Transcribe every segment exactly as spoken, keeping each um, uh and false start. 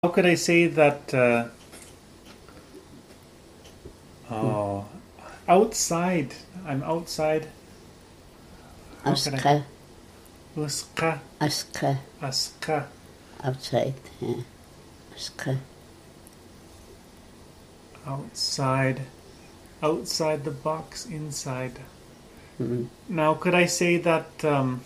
How could I say that? Uh, oh, outside. I'm outside. How could I- Aska, Uska, aska, aska. outside. Yeah. Aska. Outside. Outside the box, inside. Mm. Now, could I say that? Um,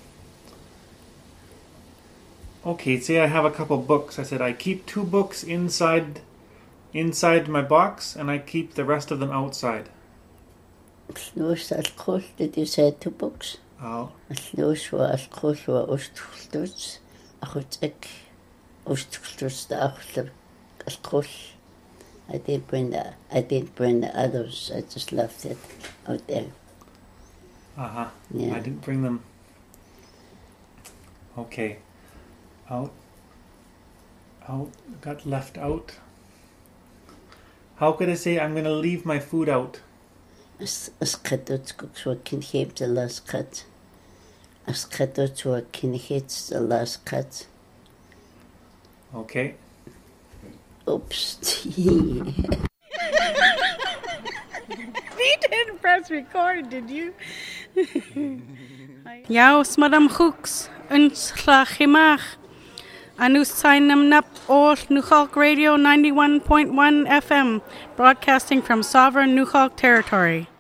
okay, say I have a couple books. I said I keep two books inside, inside my box, and I keep the rest of them outside. Slús alcohol, did you say two books? Oh, Slús wa alcohol wa ustkultus. Achutek ustkultus da achler alcohol. I didn't bring the I didn't bring the others. I just left it out there. uh huh. Yeah. I didn't bring them. Okay. Out. Out. Got left out. How could I say I'm going to leave my food out? As as kadut cooks what can keep the last cut. As kadut what can hit the last cut. Okay. Oops. You didn't press record, did you? Yaus madam hooks uns slachimach. Anus sainam nap all Nuxalk Radio ninety-one point one F M, broadcasting from sovereign Nuxalk territory.